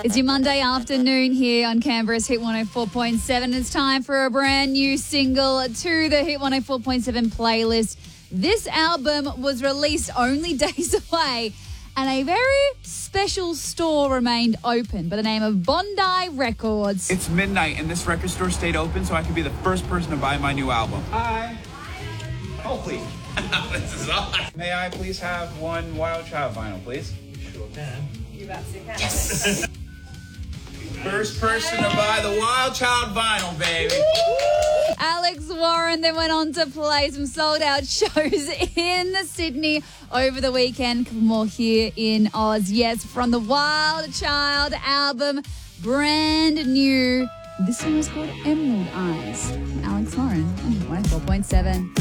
It's your Monday afternoon here on Canberra's Hit 104.7. It's time for a brand new single to the Hit 104.7 playlist. This album was released only days away, and a very special store remained open by the name of Bondi Records. It's midnight, and this record store stayed open so I could be the first person to buy my new album. Hi. Oh, please. This is awesome. May I please have one Wild Child vinyl, please? Sure can. You absolutely can. Yes. First person to buy the Wild Child vinyl, baby. Alex Warren then went on to play some sold-out shows in Sydney over the weekend. Couple more here in Oz. Yes, from the Wild Child album, brand new. This one was called Emerald Eyes. Alex Warren, 104.7.